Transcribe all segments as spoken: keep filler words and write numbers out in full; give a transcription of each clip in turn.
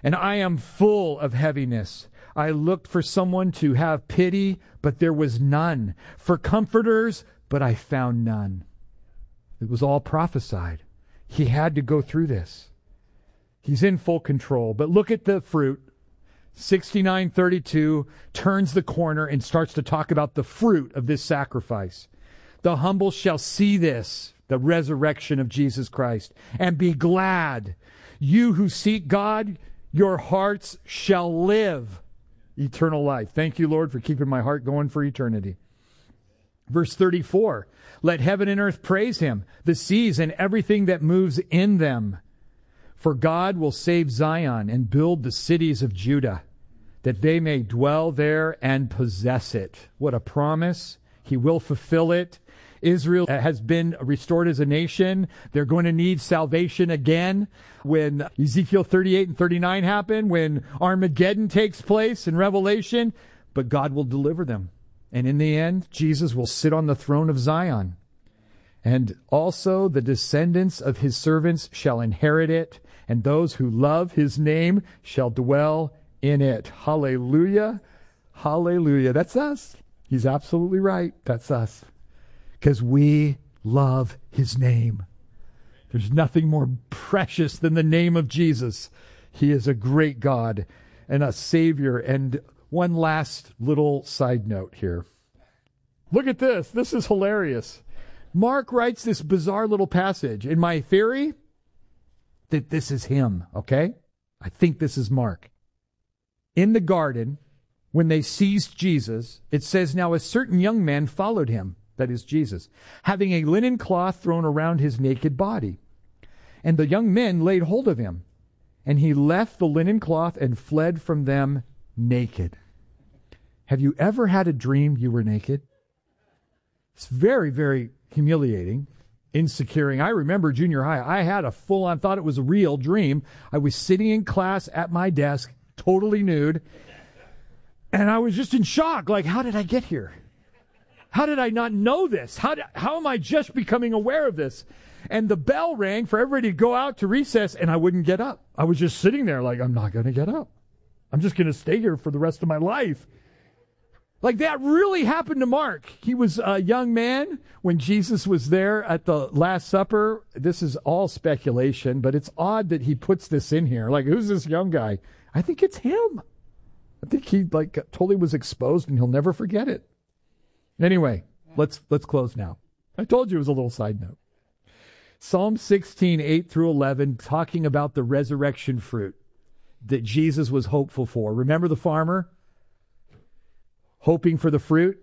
and I am full of heaviness. I looked for someone to have pity, but there was none. For comforters, but I found none. It was all prophesied. He had to go through this. He's in full control. But look at the fruit. sixty-nine thirty-two turns the corner and starts to talk about the fruit of this sacrifice. The humble shall see this, the resurrection of Jesus Christ, and be glad. You who seek God, your hearts shall live eternal life. Thank you, Lord, for keeping my heart going for eternity. Verse thirty-four, let heaven and earth praise him, the seas and everything that moves in them. For God will save Zion and build the cities of Judah, that they may dwell there and possess it. What a promise. He will fulfill it. Israel has been restored as a nation. They're going to need salvation again when Ezekiel thirty-eight and thirty-nine happen, when Armageddon takes place in Revelation. But God will deliver them. And in the end, Jesus will sit on the throne of Zion. And also the descendants of his servants shall inherit it, and those who love his name shall dwell in it. Hallelujah. Hallelujah. That's us. He's absolutely right. That's us. Because we love his name. There's nothing more precious than the name of Jesus. He is a great God and a Savior. And one last little side note here. Look at this. This is hilarious. Mark writes this bizarre little passage. In my theory, that this is him, okay? I think this is Mark. In the garden, when they seized Jesus, it says, now a certain young man followed him, that is Jesus, having a linen cloth thrown around his naked body. And the young men laid hold of him, and he left the linen cloth and fled from them naked. Have you ever had a dream you were naked? It's very, very humiliating, insecuring. I remember junior high. I had a full-on, thought it was a real dream. I was sitting in class at my desk, totally nude, and I was just in shock. Like, how did I get here? How did I not know this? How, did, how am I just becoming aware of this? And the bell rang for everybody to go out to recess, and I wouldn't get up. I was just sitting there like, I'm not going to get up. I'm just going to stay here for the rest of my life. Like, that really happened to Mark. He was a young man when Jesus was there at the Last Supper. This is all speculation, but it's odd that he puts this in here. Like, who's this young guy? I think it's him. I think he, like, totally was exposed, and he'll never forget it. Anyway, let's let's close now. I told you it was a little side note. Psalm sixteen, eight through eleven, talking about the resurrection fruit that Jesus was hopeful for. Remember the farmer? Hoping for the fruit?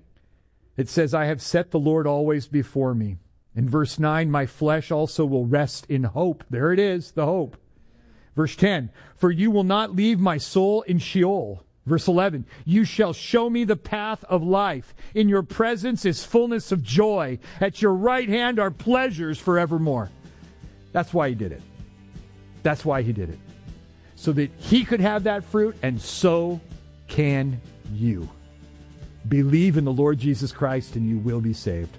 It says, I have set the Lord always before me. In verse nine, my flesh also will rest in hope. There it is, the hope. Verse ten, for you will not leave my soul in Sheol. Verse eleven, you shall show me the path of life. In your presence is fullness of joy. At your right hand are pleasures forevermore. That's why he did it. That's why he did it. So that he could have that fruit, and so can you. Believe in the Lord Jesus Christ, and you will be saved.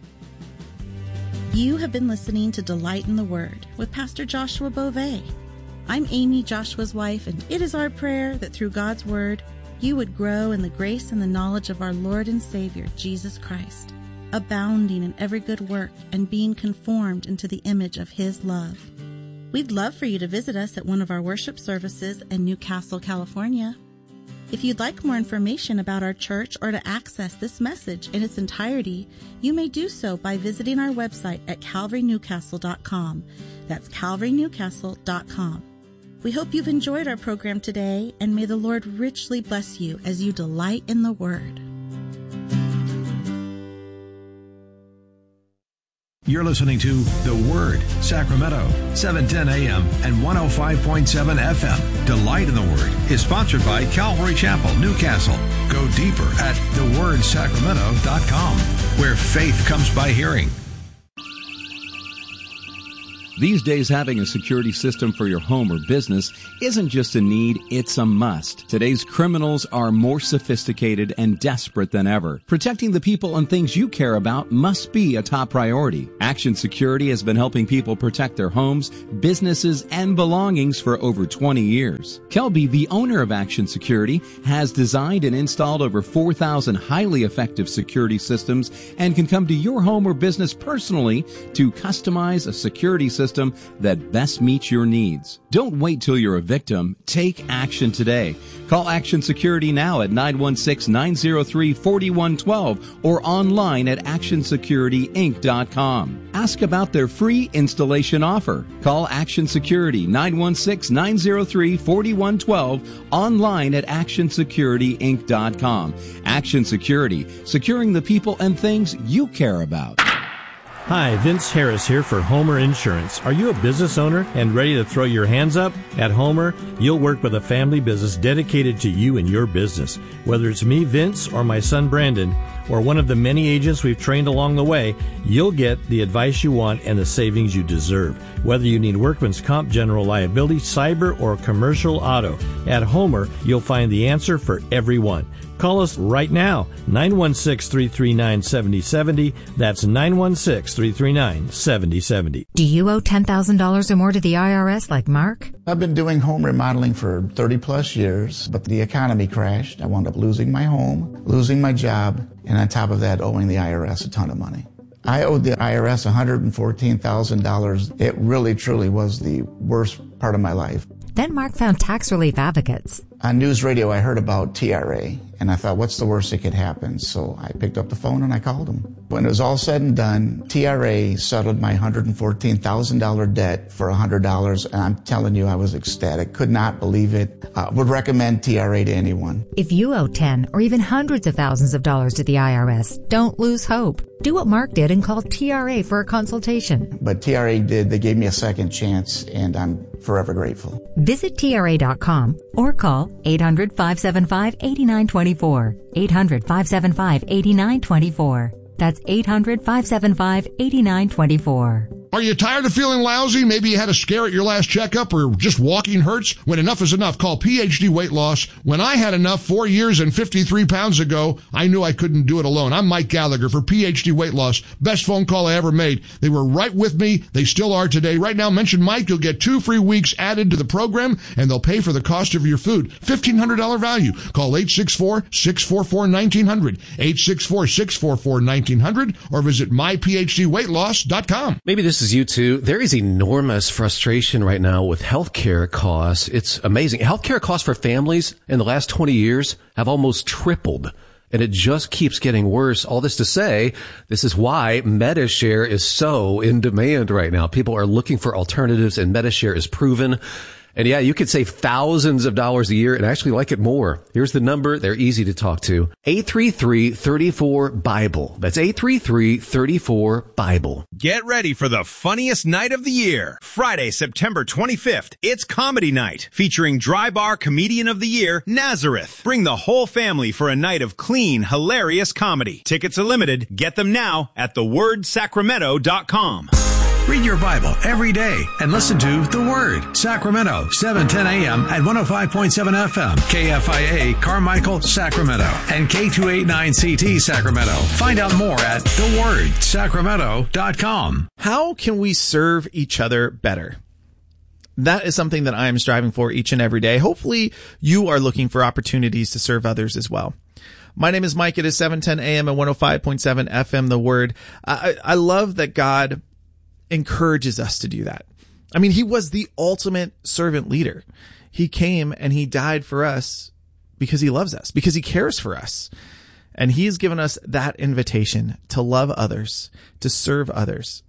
You have been listening to Delight in the Word with Pastor Joshua Beauvais. I'm Amy, Joshua's wife, and it is our prayer that through God's Word, you would grow in the grace and the knowledge of our Lord and Savior, Jesus Christ, abounding in every good work and being conformed into the image of His love. We'd love for you to visit us at one of our worship services in Newcastle, California. If you'd like more information about our church or to access this message in its entirety, you may do so by visiting our website at calvary newcastle dot com. That's calvary newcastle dot com. We hope you've enjoyed our program today, and may the Lord richly bless you as you delight in the Word. You're listening to The Word, Sacramento, seven ten a.m. and one oh five point seven F M. Delight in the Word is sponsored by Calvary Chapel, Newcastle. Go deeper at the word sacramento dot com, where faith comes by hearing. These days, having a security system for your home or business isn't just a need, it's a must. Today's criminals are more sophisticated and desperate than ever. Protecting the people and things you care about must be a top priority. Action Security has been helping people protect their homes, businesses, and belongings for over twenty years. Kelby, the owner of Action Security, has designed and installed over four thousand highly effective security systems and can come to your home or business personally to customize a security system that best meets your needs. Don't wait till you're a victim. Take action today. Call Action Security now at nine one six, nine zero three, four one one two or online at action security inc dot com. Ask about their free installation offer. Call Action Security nine one six, nine zero three, four one one two online at action security inc dot com. Action Security, securing the people and things you care about. Hi, Vince Harris here for Homer Insurance. Are you a business owner and ready to throw your hands up? At Homer, you'll work with a family business dedicated to you and your business. Whether it's me, Vince, or my son, Brandon, or one of the many agents we've trained along the way, you'll get the advice you want and the savings you deserve. Whether you need workman's comp, general liability, cyber, or commercial auto, at Homer, you'll find the answer for everyone. Call us right now, nine one six, three three nine, seven zero seven zero. That's nine one six, three three nine, seven zero seven zero. Do you owe ten thousand dollars or more to the I R S like Mark? I've been doing home remodeling for thirty plus years, but the economy crashed. I wound up losing my home, losing my job, and on top of that, owing the I R S a ton of money. I owed the I R S one hundred fourteen thousand dollars. It really, truly was the worst part of my life. Then Mark found tax relief advocates. On news radio, I heard about T R A, and I thought, what's the worst that could happen? So I picked up the phone and I called them. When it was all said and done, T R A settled my one hundred fourteen thousand dollars debt for one hundred dollars, and I'm telling you, I was ecstatic. Could not believe it. Uh, would recommend T R A to anyone. If you owe ten or even hundreds of thousands of dollars to the I R S, don't lose hope. Do what Mark did and call T R A for a consultation. But T R A did. They gave me a second chance, and I'm forever grateful. Visit T R A dot com or call eight hundred, five seven five, eight nine two four. eight hundred, five seven five, eight nine two four. That's eight hundred, five seven five, eight nine two four. Are you tired of feeling lousy? Maybe you had a scare at your last checkup or just walking hurts? When enough is enough, call P H D Weight Loss. When I had enough four years and fifty-three pounds ago, I knew I couldn't do it alone. I'm Mike Gallagher for P H D Weight Loss. Best phone call I ever made. They were right with me. They still are today. Right now, mention Mike. You'll get two free weeks added to the program, and they'll pay for the cost of your food. fifteen hundred dollars value. Call eight six four, six four four, one nine zero zero, eight six four, six four four, one nine zero zero, or visit my p h d weight loss dot com. Maybe this is you too. There is enormous frustration right now with healthcare costs. It's amazing. Healthcare costs for families in the last twenty years have almost tripled, and it just keeps getting worse. All this to say, this is why MediShare is so in demand right now. People are looking for alternatives, and MediShare is proven. And yeah, you could save thousands of dollars a year and actually like it more. Here's the number. They're easy to talk to. eight three three, three four, BIBLE. That's eight three three, three four, BIBLE. Get ready for the funniest night of the year. Friday, September twenty-fifth. It's Comedy Night, featuring Dry Bar Comedian of the Year, Nazareth. Bring the whole family for a night of clean, hilarious comedy. Tickets are limited. Get them now at the word sacramento dot com. Read your Bible every day and listen to The Word. Sacramento, seven ten a.m. at one oh five point seven F M. K F I A, Carmichael, Sacramento. And K two eighty-nine C T, Sacramento. Find out more at the word sacramento dot com. How can we serve each other better? That is something that I am striving for each and every day. Hopefully, you are looking for opportunities to serve others as well. My name is Mike. It is seven ten a.m. at one oh five point seven F M, The Word. I, I love that God encourages us to do that. I mean, he was the ultimate servant leader. He came and he died for us because he loves us, because he cares for us. And he's given us that invitation to love others, to serve others.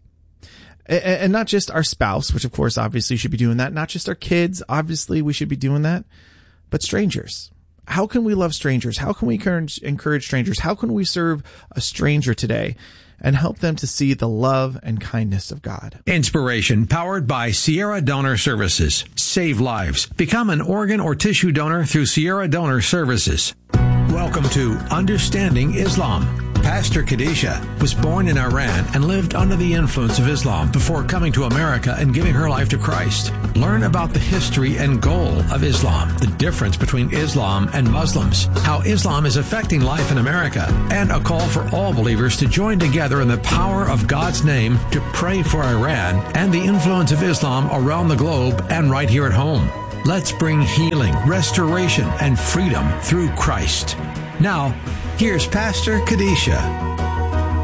And not just our spouse, which of course obviously should be doing that. Not just our kids, obviously we should be doing that, but strangers. How can we love strangers? How can we encourage, encourage strangers? How can we serve a stranger today and help them to see the love and kindness of God? Inspiration powered by Sierra Donor Services. Save lives. Become an organ or tissue donor through Sierra Donor Services. Welcome to Understanding Islam. Pastor Khadijah was born in Iran and lived under the influence of Islam before coming to America and giving her life to Christ. Learn about the history and goal of Islam, the difference between Islam and Muslims, how Islam is affecting life in America, and a call for all believers to join together in the power of God's name to pray for Iran and the influence of Islam around the globe and right here at home. Let's bring healing, restoration, and freedom through Christ. Now, here's Pastor Khadijah.